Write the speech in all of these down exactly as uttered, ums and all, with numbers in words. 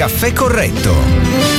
Caffè Corretto.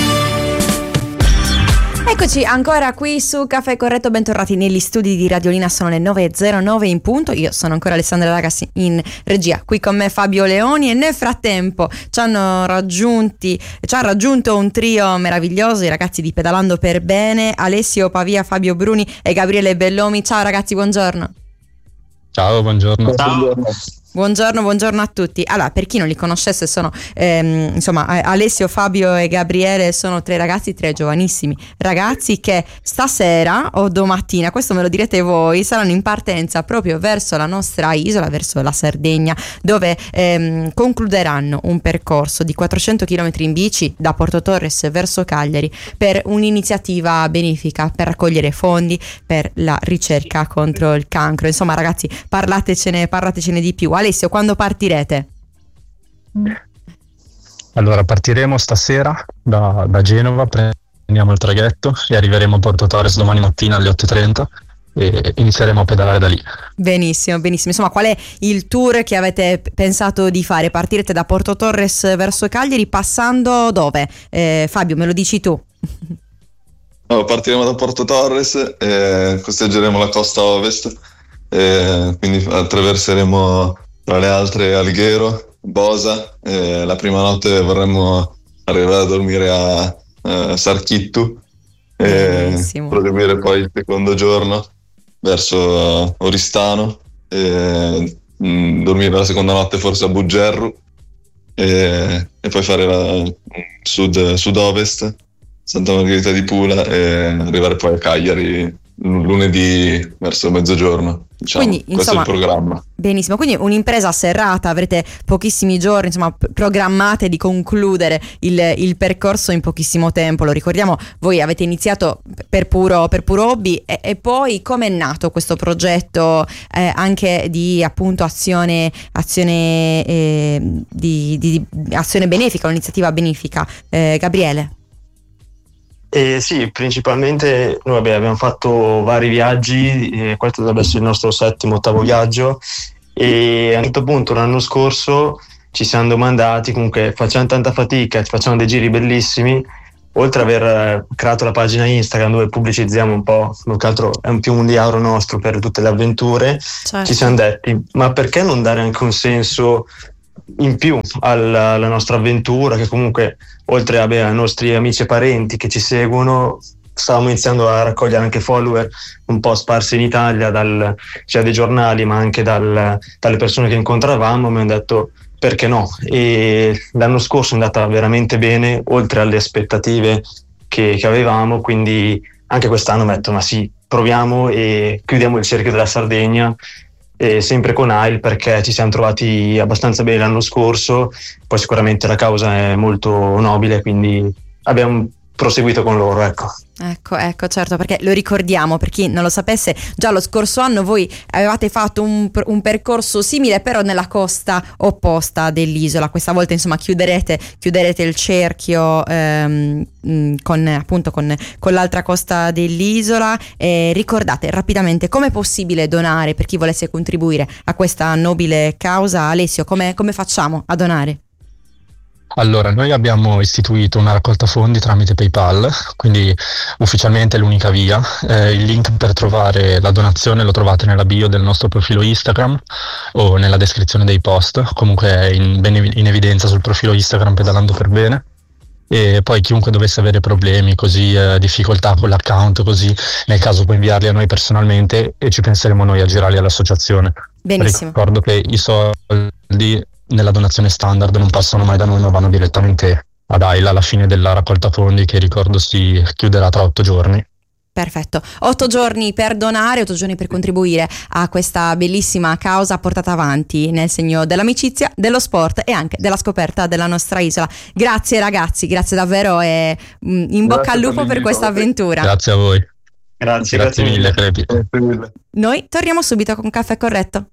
Eccoci ancora qui su Caffè Corretto, bentornati negli studi di Radiolina, sono le nove e zero nove in punto, io sono ancora Alessandra Ragazzi in regia, qui con me Fabio Leoni e nel frattempo ci hanno raggiunti, ci ha raggiunto un trio meraviglioso, i ragazzi di Pedalando per Bene, Alessio Pavia, Fabio Bruni e Gabriele Bellomi. Ciao ragazzi, buongiorno. Ciao, buongiorno. Ciao. Buongiorno, buongiorno a tutti. Allora, per chi non li conoscesse, sono ehm, insomma Alessio, Fabio e Gabriele sono tre ragazzi, tre giovanissimi ragazzi che stasera o domattina, questo me lo direte voi, saranno in partenza proprio verso la nostra isola, verso la Sardegna, dove ehm, concluderanno un percorso di quattrocento chilometri in bici da Porto Torres verso Cagliari per un'iniziativa benefica per raccogliere fondi per la ricerca contro il cancro. Insomma, ragazzi, parlatecene, parlatecene di più. Alessio, quando partirete? Allora, partiremo stasera da, da Genova, prendiamo il traghetto e arriveremo a Porto Torres domani mattina alle otto e trenta e inizieremo a pedalare da lì. Benissimo, benissimo. Insomma, qual è il tour che avete pensato di fare? Partirete da Porto Torres verso Cagliari passando dove? Eh, Fabio, me lo dici tu? Allora, partiremo da Porto Torres e costeggeremo la costa ovest, e quindi attraverseremo tra le altre Alghero, Bosa, e la prima notte vorremmo arrivare a dormire a, a Sarchittu e proseguire poi il secondo giorno verso Oristano e mh, dormire la seconda notte forse a Buggerru e, e poi fare la sud, sud-ovest, Santa Margherita di Pula e arrivare poi a Cagliari lunedì verso mezzogiorno, diciamo. Quindi, questo insomma, è il programma. Benissimo, quindi un'impresa serrata, avrete pochissimi giorni, insomma, p- programmate di concludere il, il percorso in pochissimo tempo. Lo ricordiamo, voi avete iniziato per puro, per puro hobby e, e poi come è nato questo progetto eh, anche di appunto azione azione eh, di, di, di azione benefica, un'iniziativa benefica, eh, Gabriele? Eh, sì, principalmente noi vabbè, abbiamo fatto vari viaggi, eh, questo dovrebbe essere il nostro settimo, ottavo viaggio e a un certo punto l'anno scorso ci siamo domandati, comunque facciamo tanta fatica, facciamo dei giri bellissimi, oltre ad aver eh, creato la pagina Instagram dove pubblicizziamo un po', che altro è un più un diario nostro per tutte le avventure, Certo. Ci siamo detti ma perché non dare anche un senso in più alla, alla nostra avventura, che comunque oltre vabbè, ai nostri amici e parenti che ci seguono stavamo iniziando a raccogliere anche follower un po' sparsi in Italia dal, sia dai giornali ma anche dal, dalle persone che incontravamo. Abbiamo detto perché no, e l'anno scorso è andata veramente bene oltre alle aspettative che, che avevamo, quindi anche quest'anno mi ho detto ma sì, proviamo e chiudiamo il cerchio della Sardegna. E sempre con A I L perché ci siamo trovati abbastanza bene l'anno scorso, poi sicuramente la causa è molto nobile, quindi abbiamo proseguito con loro, ecco. Ecco, ecco, certo, perché lo ricordiamo, per chi non lo sapesse, già lo scorso anno voi avevate fatto un, un percorso simile però nella costa opposta dell'isola. Questa volta insomma chiuderete, chiuderete il cerchio ehm, con appunto con, con l'altra costa dell'isola. E ricordate rapidamente come è possibile donare per chi volesse contribuire a questa nobile causa. Alessio, come, come facciamo a donare? Allora, noi abbiamo istituito una raccolta fondi tramite PayPal, quindi ufficialmente è l'unica via. Eh, il link per trovare la donazione lo trovate nella bio del nostro profilo Instagram o nella descrizione dei post, comunque è in, ben in evidenza sul profilo Instagram Pedalando per Bene. E poi chiunque dovesse avere problemi, così eh, difficoltà con l'account, così nel caso può inviarli a noi personalmente e ci penseremo noi a girarli all'associazione. Benissimo. Ricordo che i soldi nella donazione standard non passano mai da noi, ma vanno direttamente ad A I L alla fine della raccolta fondi, che ricordo si chiuderà tra otto giorni. Perfetto, otto giorni per donare, otto giorni per contribuire a questa bellissima causa portata avanti nel segno dell'amicizia, dello sport e anche della scoperta della nostra isola. Grazie ragazzi, grazie davvero e mh, in bocca Grazie al lupo per per questa avventura. Grazie a voi. Grazie, Grazie, grazie mille, Crepi. Grazie mille. Noi torniamo subito con Caffè Corretto.